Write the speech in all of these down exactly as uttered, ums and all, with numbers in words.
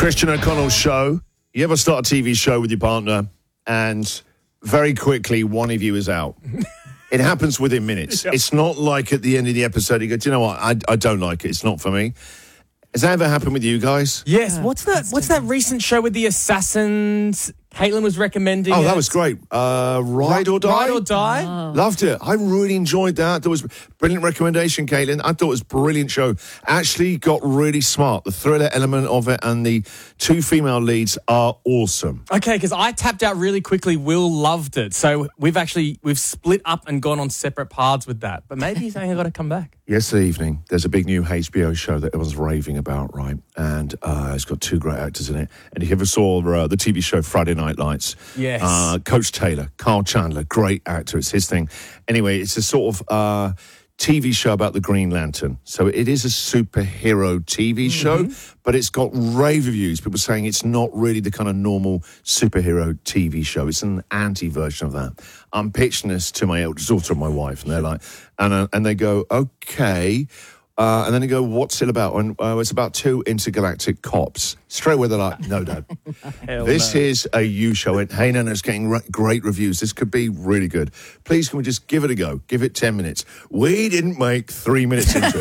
Christian O'Connell's show. You ever start a T V show with your partner and very quickly one of you is out? It happens within minutes. Yep. It's not like at the end of the episode you go, do you know what? I, I don't like it. It's not for me. Has that ever happened with you guys? Yes. Yeah, what's that? What's that recent show with the assassins? Caitlin was recommending. Oh, it. that was great. Uh, Ride or Die. Ride or Die. Oh. Loved it. I really enjoyed that. That was a brilliant recommendation, Caitlin. I thought it was a brilliant show. Actually got really smart. The thriller element of it and the two female leads are awesome. Okay, because I tapped out really quickly. Will loved it. So we've actually, we've split up and gone on separate paths with that. But maybe he's saying I've got to come back. Yesterday evening, there's a big new H B O show that everyone's raving about, right? And uh, it's got two great actors in it. And if you ever saw uh, the T V show Friday Night Lights, yes, uh, Coach Taylor, Carl Chandler, great actor. It's his thing. Anyway, it's a sort of uh, T V show about the Green Lantern. So it is a superhero T V show, mm-hmm. but it's got rave reviews. People saying it's not really the kind of normal superhero T V show. It's an anti-version of that. I'm pitching this to my eldest daughter and my wife, and they're like, and uh, and they go, okay. Uh, and then they go, what's it about? And uh, it's about two intergalactic cops. Straight away, they're like, no, Dad. This no. is a you show. It. Hey, no, no, it's getting re- great reviews. This could be really good. Please, can we just give it a go? Give it ten minutes. We didn't make three minutes into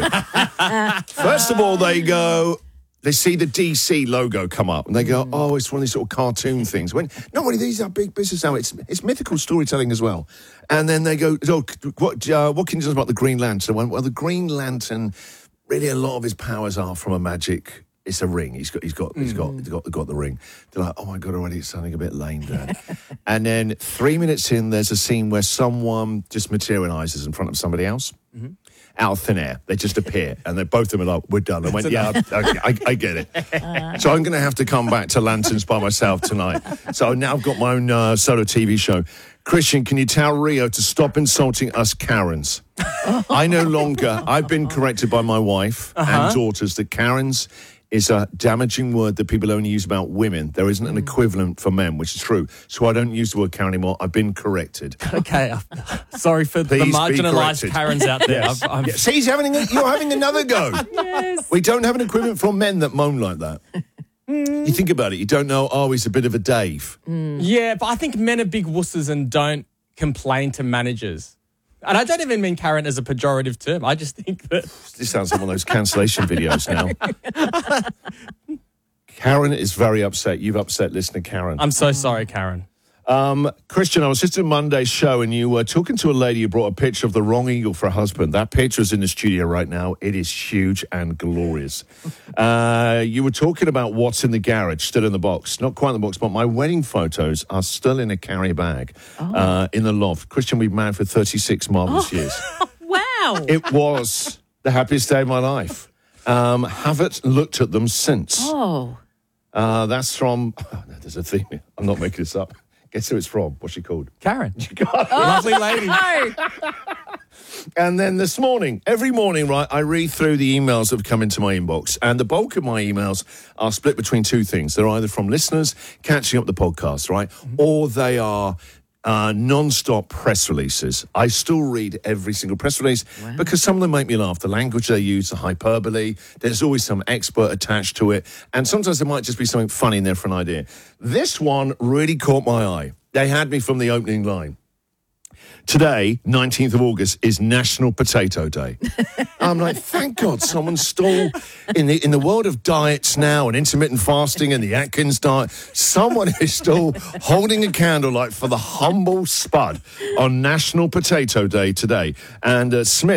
it. First of all, they go... They see the D C logo come up and they go, oh, it's one of these sort of cartoon things. When not really, these are big business now. It's it's mythical storytelling as well. And then they go, oh, what uh, what can you tell us about the Green Lantern? Well, the Green Lantern, really a lot of his powers are from a magic. It's a ring. He's got he's got he's got he's got, got the ring. They're like, oh my God, already it's sounding a bit lame, Dad. And then three minutes in, there's a scene where someone just materializes in front of somebody else. Mm-hmm. Out of thin air. They just appear. And they both of them are like, we're done. I went, yeah, okay, I, I get it. Uh, so I'm going to have to come back to Lanterns by myself tonight. So now I've got my own uh, solo T V show. Christian, can you tell Rio to stop insulting us Karens? I no longer, I've been corrected by my wife uh-huh. and daughters that Karens is a damaging word that people only use about women. There isn't an equivalent for men, which is true. So I don't use the word Karen anymore. I've been corrected. Okay. Sorry for Please the marginalised Karens out there. Yes. I've, I've... Yeah. See, he's having a, you're having another go. Yes. We don't have an equivalent for men that moan like that. Mm. You think about it. You don't know, oh, he's a bit of a Dave. Mm. Yeah, but I think men are big wusses and don't complain to managers. And I don't even mean Karen as a pejorative term. I just think that... This sounds like one of those cancellation videos now. Karen is very upset. You've upset listener Karen. I'm so sorry, Karen. Um, Christian, I was just at Monday's show and you were talking to a lady who brought a picture of the wrong eagle for her husband. That picture is in the studio right now. It is huge and glorious. Uh, you were talking about what's in the garage, still in the box. Not quite in the box, but my wedding photos are still in a carry bag oh. uh, in the loft. Christian, we've been married for thirty-six marvellous oh. years. Wow. It was the happiest day of my life. Um, haven't looked at them since. Oh. Uh, that's from... Oh, no, there's a theme here. I'm not making this up. Guess who it's from? What's she called? Karen. You got it. Oh, lovely lady. And then this morning, every morning, right, I read through the emails that have come into my inbox, and the bulk of my emails are split between two things. They're either from listeners catching up the podcast, right, mm-hmm. or they are uh, non-stop press releases. I still read every single press release wow. because some of them make me laugh. The language they use, the hyperbole, there's always some expert attached to it, and sometimes there might just be something funny in there for an idea. This one really caught my eye. They had me from the opening line. Today, nineteenth of August, is National Potato Day. I'm like, thank God someone stole, in the in the world of diets now and intermittent fasting and the Atkins diet, someone is still holding a candlelight for the humble spud on National Potato Day today. And uh, Smith